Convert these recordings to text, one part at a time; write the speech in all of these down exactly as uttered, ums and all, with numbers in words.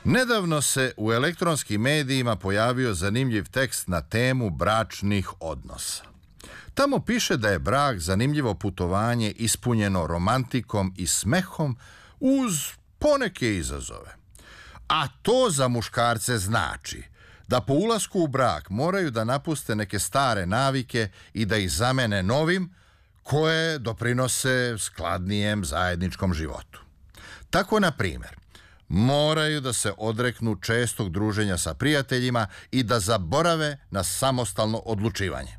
Nedavno se u elektronskim medijima pojavio zanimljiv tekst na temu bračnih odnosa. Tamo piše da je brak zanimljivo putovanje ispunjeno romantikom i smehom uz poneke izazove. A to za muškarce znači da po ulasku u brak moraju da napuste neke stare navike i da ih zamene novim koje doprinose skladnijem zajedničkom životu. Tako, na primjer, moraju da se odreknu čestog druženja sa prijateljima i da zaborave na samostalno odlučivanje.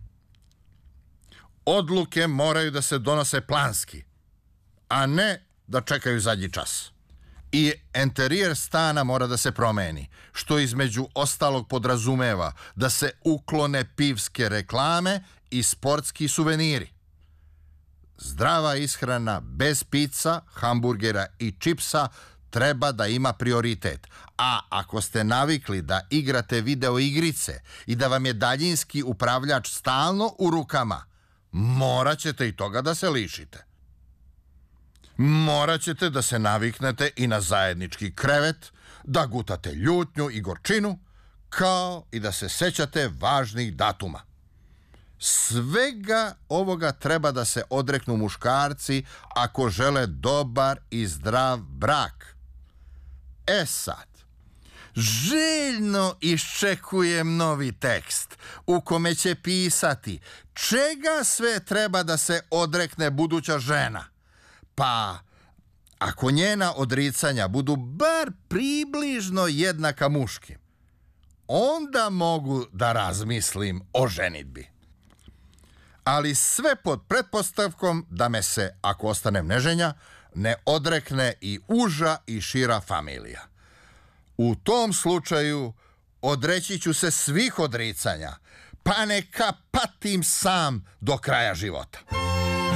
Odluke moraju da se donose planski, a ne da čekaju zadnji čas. I enterijer stana mora da se promeni, što između ostalog podrazumeva da se uklone pivske reklame i sportski suveniri. Zdrava ishrana bez pica, hamburgera i čipsa treba da ima prioritet. A ako ste navikli da igrate video igrice i da vam je daljinski upravljač stalno u rukama, morat ćete i toga da se lišite. Morat ćete da se naviknete i na zajednički krevet, da gutate ljutnju i gorčinu, kao i da se sećate važnih datuma. Svega ovoga treba da se odreknu muškarci ako žele dobar i zdrav brak. E sad, željno iščekujem novi tekst u kome će pisati čega sve treba da se odrekne buduća žena. Pa, ako njena odricanja budu bar približno jednaka muškim, onda mogu da razmislim o ženidbi. Ali sve pod pretpostavkom da me se, ako ostanem neženja, ne odrekne i uža i šira familija. U tom slučaju odreći ću se svih odricanja, pa neka patim sam do kraja života.